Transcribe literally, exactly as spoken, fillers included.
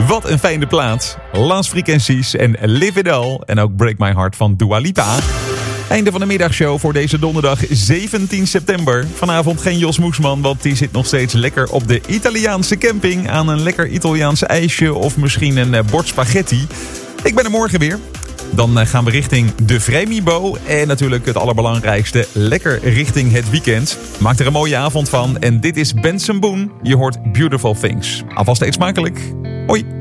Wat een fijne plaat. Last Frequencies en Live It All. En ook Break My Heart van Dua Lipa. Einde van de middagshow voor deze donderdag zeventien september. Vanavond geen Jos Moesman, want die zit nog steeds lekker op de Italiaanse camping aan een lekker Italiaans ijsje of misschien een bord spaghetti. Ik ben er morgen weer. Dan gaan we richting de Vremibo en natuurlijk het allerbelangrijkste, lekker richting het weekend. Maak er een mooie avond van en dit is Benson Boone. Je hoort Beautiful Things. Alvast eet smakelijk. Hoi.